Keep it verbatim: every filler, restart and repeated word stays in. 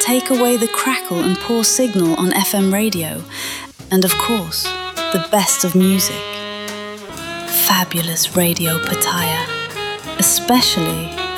take away the crackle and poor signal on F M radio, and of course, the best of music. Fabulous Radio Pattaya, especially